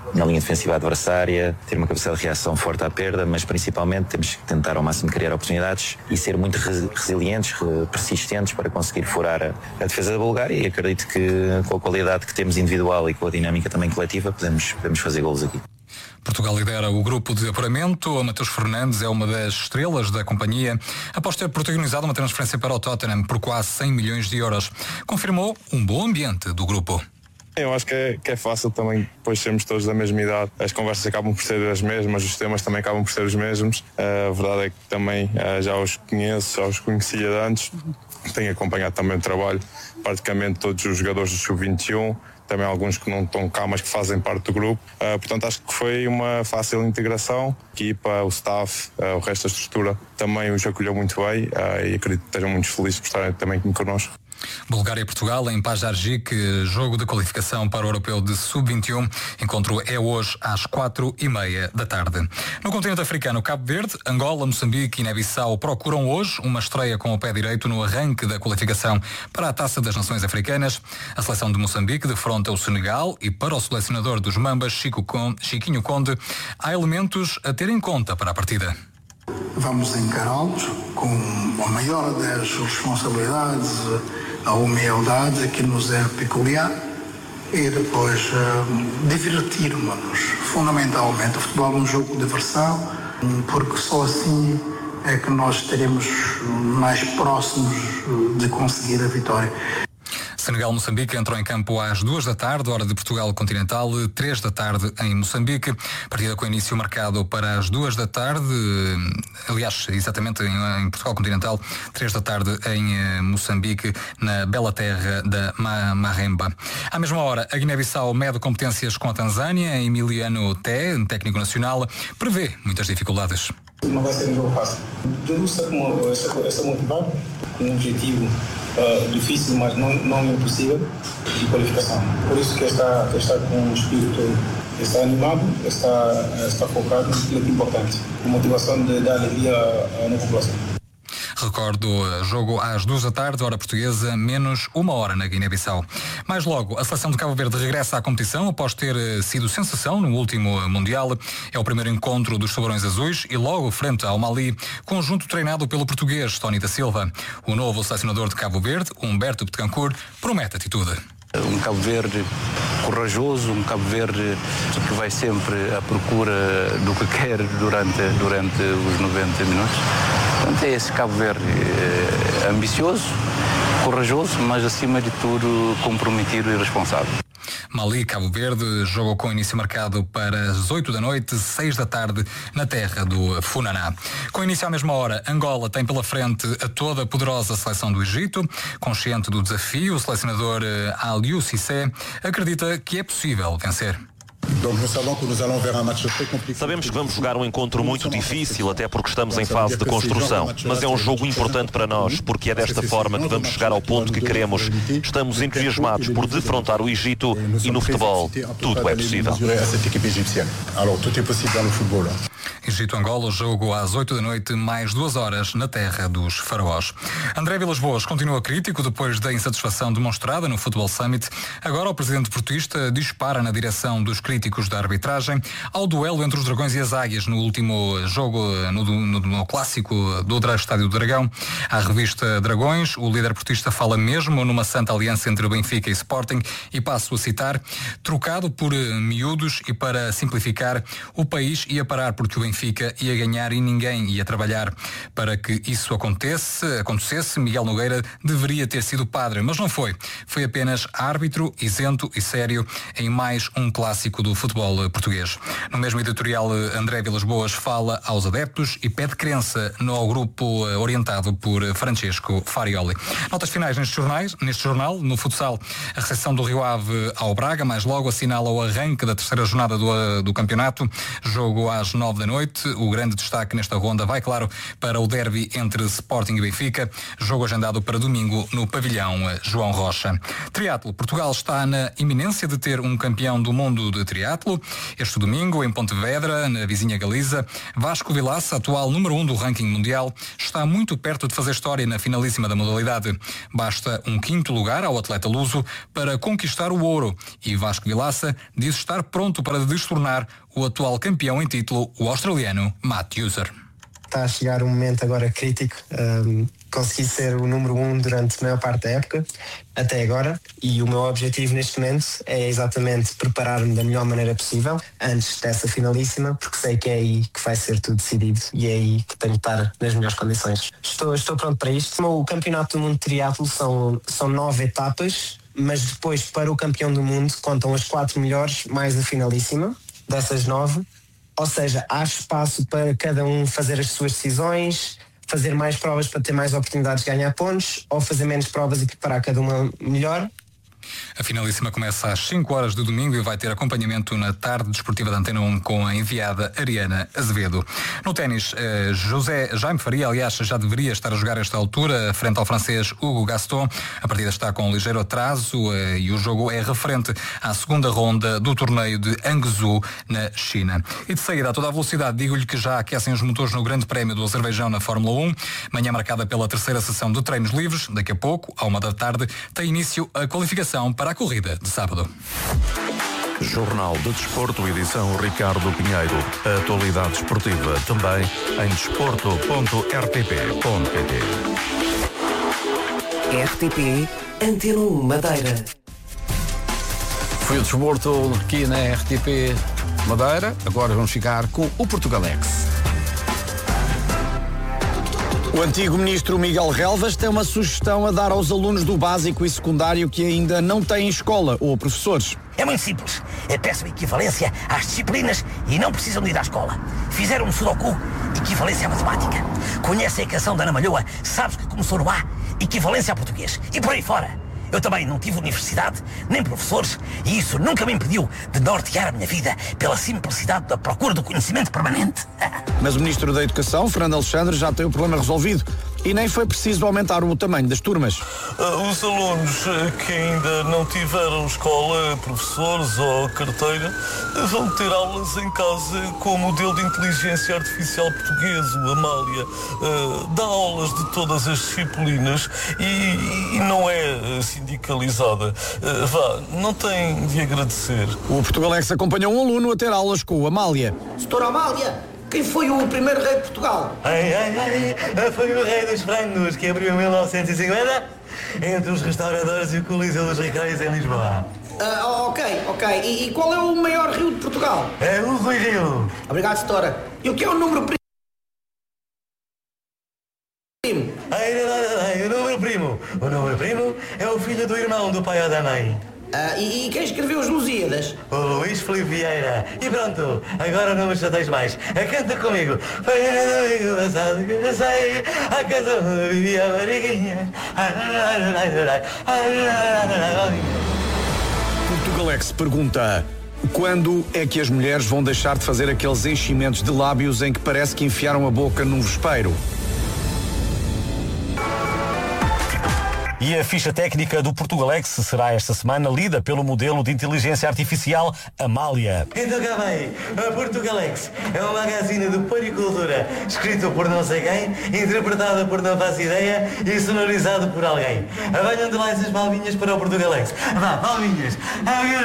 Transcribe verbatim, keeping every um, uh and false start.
na linha defensiva adversária, ter uma capacidade de reação forte à perda, mas principalmente temos que tentar ao máximo criar oportunidades e ser muito resilientes, persistentes para conseguir furar a, a defesa da Bulgária, e acredito que com a qualidade que temos individual e com a dinâmica também coletiva podemos, podemos fazer golos aqui. Portugal lidera o grupo de apuramento. A Mateus Fernandes é uma das estrelas da companhia após ter protagonizado uma transferência para o Tottenham por quase cem milhões de euros. Confirmou um bom ambiente do grupo. Eu acho que é, que é fácil também, depois sermos todos da mesma idade, as conversas acabam por ser as mesmas, os temas também acabam por ser os mesmos. Uh, a verdade é que também uh, já os conheço, já os conhecia de antes, tenho acompanhado também o trabalho, praticamente todos os jogadores do sub vinte e um, também alguns que não estão cá, mas que fazem parte do grupo. Uh, portanto, acho que foi uma fácil integração. A equipa, o staff, uh, o resto da estrutura também os acolheu muito bem uh, e acredito que estejam muito felizes por estarem também connosco. Bulgária e Portugal em Pajarjic, jogo de qualificação para o Europeu de sub vinte e um. Encontro é hoje às quatro e meia da tarde. No continente africano, Cabo Verde, Angola, Moçambique e Guiné-Bissau procuram hoje uma estreia com o pé direito no arranque da qualificação para a Taça das Nações Africanas. A seleção de Moçambique defronta o Senegal e, para o selecionador dos Mambas, Chico Conde, Chiquinho Conde, há elementos a ter em conta para a partida. Vamos encará-los com a maior das responsabilidades, a humildade que nos é peculiar e depois uh, divertirmos-nos. Fundamentalmente, o futebol é um jogo de diversão, porque só assim é que nós estaremos mais próximos de conseguir a vitória. Senegal-Moçambique entram em campo às duas da tarde, hora de Portugal continental, três da tarde em Moçambique. Partida com início marcado para as duas da tarde, aliás, exatamente em, em Portugal continental, três da tarde em eh, Moçambique, na bela terra da Ma- Maremba. À mesma hora, a Guiné-Bissau mede competências com a Tanzânia. Emiliano Té, técnico nacional, prevê muitas dificuldades. Não vai ser um jogo fácil. Eu estou motivado com um objetivo uh, difícil, mas não, não impossível, de qualificação. Por isso que está, está com um espírito, está animado, está, está focado naquilo que é importante. Com motivação de dar alegria à nossa população. Recordo, jogo às duas da tarde, hora portuguesa, menos uma hora na Guiné-Bissau. Mais logo, a seleção de Cabo Verde regressa à competição após ter sido sensação no último Mundial. É o primeiro encontro dos Tubarões Azuis e logo frente ao Mali, conjunto treinado pelo português Tony da Silva. O novo selecionador de Cabo Verde, Humberto Betancourt, promete atitude. Um Cabo Verde corajoso, um Cabo Verde que vai sempre à procura do que quer durante, durante os noventa minutos. Portanto, é esse Cabo Verde é, ambicioso, corajoso, mas acima de tudo comprometido e responsável. Mali, Cabo Verde, jogo com início marcado para as oito da noite, seis da tarde, na terra do Funaná. Com início à mesma hora, Angola tem pela frente a toda a poderosa seleção do Egito. Consciente do desafio, o selecionador Aliou Cissé acredita que é possível vencer. Sabemos que vamos jogar um encontro muito difícil, até porque estamos em fase de construção, mas é um jogo importante para nós, porque é desta forma que vamos chegar ao ponto que queremos. Estamos entusiasmados por defrontar o Egito e no futebol tudo é possível. Egito-Angola, jogo às oito da noite, mais duas horas na terra dos faraós. André Vilas-Boas continua crítico depois da insatisfação demonstrada no Futebol Summit. Agora o presidente portuguista dispara na direção dos críticos da arbitragem ao duelo entre os Dragões e as Águias no último jogo, no, no, no clássico do Estádio do Dragão. À revista Dragões, o líder portista fala mesmo numa santa aliança entre Benfica e Sporting e passo a citar: trocado por miúdos e para simplificar, o país ia parar porque o Benfica ia ganhar e ninguém ia trabalhar. Para que isso acontecesse, acontecesse, Miguel Nogueira deveria ter sido padre, mas não foi. Foi apenas árbitro, isento e sério em mais um clássico do futebol português. No mesmo editorial, André Vilas-Boas fala aos adeptos e pede crença no grupo orientado por Francesco Farioli. Notas finais nestes jornais, neste jornal, no futsal, a recepção do Rio Ave ao Braga, mais logo assinala o arranque da terceira jornada do, do campeonato, jogo às nove da noite. O grande destaque nesta ronda vai, claro, para o derby entre Sporting e Benfica, jogo agendado para domingo no pavilhão João Rocha. Triatlo, Portugal está na iminência de ter um campeão do mundo de triatlo. triatlo. Este domingo, em Pontevedra, na vizinha Galiza, Vasco Vilaça, atual número um do ranking mundial, está muito perto de fazer história na finalíssima da modalidade. Basta um quinto lugar ao atleta luso para conquistar o ouro. E Vasco Vilaça diz estar pronto para destornar o atual campeão em título, o australiano Matt User. Está a chegar um momento agora crítico. Um, consegui ser o número um durante a maior parte da época, até agora, e o meu objetivo neste momento é exatamente preparar-me da melhor maneira possível antes dessa finalíssima, porque sei que é aí que vai ser tudo decidido e é aí que tenho que estar nas melhores condições. Estou, estou pronto para isto. O Campeonato do Mundo de Triatlo são, são nove etapas, mas depois para o campeão do mundo contam as quatro melhores mais a finalíssima dessas nove. Ou seja, há espaço para cada um fazer as suas decisões, fazer mais provas para ter mais oportunidades de ganhar pontos, ou fazer menos provas e preparar cada uma melhor. A finalíssima começa às cinco horas de domingo e vai ter acompanhamento na tarde desportiva da Antena um com a enviada Ariana Azevedo. No ténis, José Jaime Faria, aliás, já deveria estar a jogar a esta altura, frente ao francês Hugo Gaston. A partida está com um ligeiro atraso e o jogo é referente à segunda ronda do torneio de Hangzhou, na China. E de saída a toda a velocidade, digo-lhe que já aquecem os motores no Grande Prémio do Azerbaijão na Fórmula um. Manhã marcada pela terceira sessão de treinos livres. Daqui a pouco, à uma da tarde, tem início a qualificação para a corrida de sábado. Jornal de Desporto, edição Ricardo Pinheiro. A atualidade esportiva também em desporto ponto r t p ponto p t. R T P Antena um Madeira. Foi o desporto aqui na R T P Madeira. Agora vamos ficar com o Portugalex. O antigo ministro Miguel Relvas tem uma sugestão a dar aos alunos do básico e secundário que ainda não têm escola ou professores. É muito simples. Peçam equivalência às disciplinas e não precisam de ir à escola. Fizeram um sudoku, equivalência à matemática. Conhecem a canção da Ana Malhoa, sabes que começou no A, equivalência a português. E por aí fora. Eu também não tive universidade, nem professores, e isso nunca me impediu de nortear a minha vida pela simplicidade da procura do conhecimento permanente. Mas o Ministro da Educação, Fernando Alexandre, já tem o problema resolvido. E nem foi preciso aumentar o tamanho das turmas. Os alunos que ainda não tiveram escola, professores ou carteira, vão ter aulas em casa com o modelo de inteligência artificial português, o Amália. Dá aulas de todas as disciplinas e, e não é sindicalizada. Vá, não tem de agradecer. O Portugalex acompanhou um aluno a ter aulas com o Amália. Doutor Amália, quem foi o primeiro rei de Portugal? Ai, ai, ai, foi o rei dos frangos que abriu em mil novecentos e cinquenta entre os restauradores e o Coliseu dos Recreios em Lisboa. Uh, ok, ok. E, e qual é o maior rio de Portugal? É o Rui Rio. Obrigado, doutora. E o que é o número primo? Ai, ai, ai, o número primo. O número primo é o filho do irmão do pai ou da mãe. Uh, e, e quem escreveu os Lusíadas? O Luís Filipe Vieira. E pronto, agora não me chateias mais. Canta comigo. Foi no domingo passado que eu sei, a casa onde vivia a Mariquinha. Portugalex pergunta: quando é que as mulheres vão deixar de fazer aqueles enchimentos de lábios em que parece que enfiaram a boca num vespeiro? E a ficha técnica do Portugalex será esta semana lida pelo modelo de inteligência artificial Amália. Então cá vem, a Portugalex é um magazine de panicultura, escrito por não sei quem, interpretado por não faço ideia e sonorizado por alguém. Venham de lá essas palminhas para o Portugalex. Vá, palminhas.